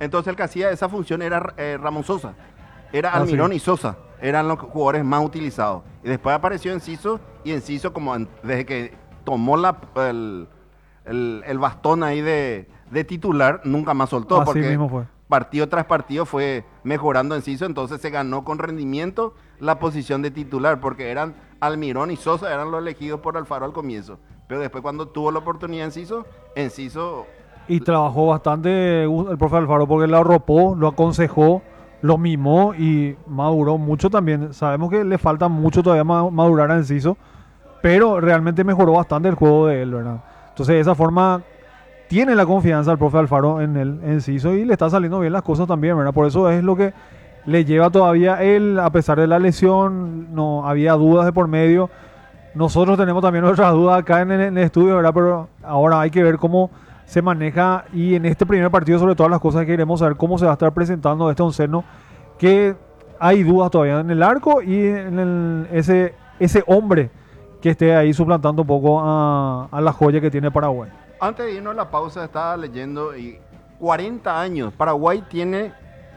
Entonces el que hacía esa función era Ramón Sosa. Era Ah, sí. Almirón y Sosa. Eran los jugadores más utilizados. Y después apareció Enciso. Y Enciso, desde que tomó el bastón ahí de titular, nunca más soltó. Así Porque mismo fue. partido tras partido fue mejorando Enciso. Entonces se ganó con rendimiento la posición de titular. Porque eran Almirón y Sosa, eran los elegidos por Alfaro al comienzo. Pero después cuando tuvo la oportunidad Enciso. Y trabajó bastante el profe Alfaro porque lo arropó, lo aconsejó, lo mimó y maduró mucho también. Sabemos que le falta mucho todavía madurar a Enciso, pero realmente mejoró bastante el juego de él, ¿verdad? Entonces de esa forma tiene la confianza el profe Alfaro en él, en Enciso, y le está saliendo bien las cosas también, ¿verdad? Por eso es lo que le lleva todavía él, a pesar de la lesión, no había dudas de por medio. Nosotros tenemos también nuestras dudas acá en el estudio, ¿verdad? Pero ahora hay que ver cómo se maneja, y en este primer partido sobre todas las cosas que queremos saber cómo se va a estar presentando este onceno, que hay dudas todavía en el arco y en ese hombre que esté ahí suplantando un poco a la joya que tiene Paraguay. Antes de irnos a la pausa, estaba leyendo y 40 años. Paraguay tiene.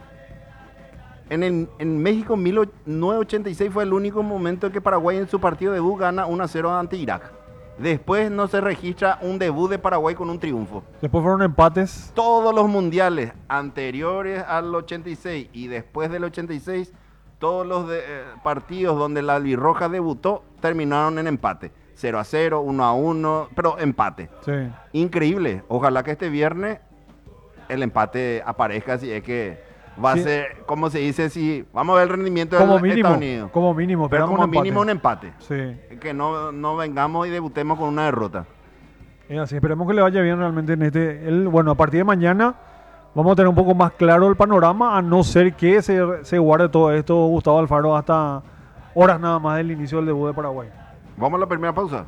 En México, 1986 fue el único momento en que Paraguay en su partido de debut gana 1-0 ante Irak. Después no se registra un debut de Paraguay con un triunfo. Después fueron empates. Todos los mundiales anteriores al 86 y después del 86, todos los partidos donde la albirroja debutó terminaron en empate. 0-0, 1-1, pero empate. Sí. Increíble. Ojalá que este viernes el empate aparezca, si es que va a ser, como se dice, si vamos a ver el rendimiento de Estados Unidos. Como mínimo, pero como mínimo un empate. empate. Sí. Que no vengamos y debutemos con una derrota. Es así, esperemos que le vaya bien realmente en bueno, a partir de mañana vamos a tener un poco más claro el panorama, a no ser que se guarde todo esto Gustavo Alfaro hasta horas nada más del inicio del debut de Paraguay. Vamos a la primera pausa.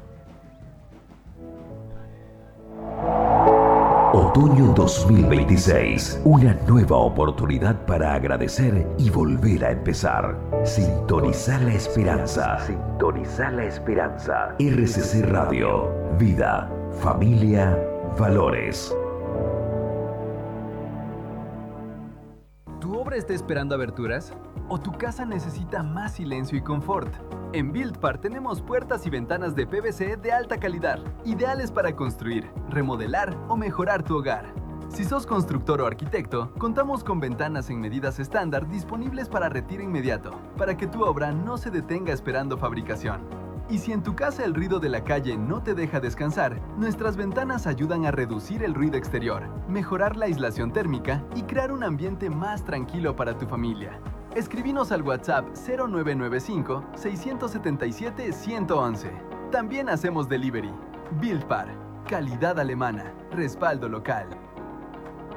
Otoño 2026, una nueva oportunidad para agradecer y volver a empezar. Sintonizar la esperanza. Sintonizar la esperanza. RCC Radio. Vida, familia, valores. ¿Tu obra está esperando aberturas? ¿O tu casa necesita más silencio y confort? En BuildPar tenemos puertas y ventanas de PVC de alta calidad, ideales para construir, remodelar o mejorar tu hogar. Si sos constructor o arquitecto, contamos con ventanas en medidas estándar disponibles para retiro inmediato, para que tu obra no se detenga esperando fabricación. Y si en tu casa el ruido de la calle no te deja descansar, nuestras ventanas ayudan a reducir el ruido exterior, mejorar la aislación térmica y crear un ambiente más tranquilo para tu familia. Escribinos al WhatsApp 0995-677-111. También hacemos delivery. BuildPar, calidad alemana, respaldo local.